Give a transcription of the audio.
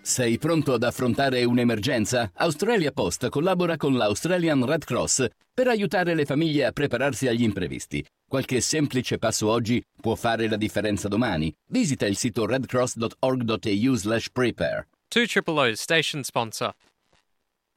Sei pronto ad affrontare un'emergenza? Australia Post collabora con l'Australian Red Cross per aiutare le famiglie a prepararsi agli imprevisti. Qualche semplice passo oggi può fare la differenza domani. Visita il sito redcross.org.au/prepare. 2 Triple O's station sponsor.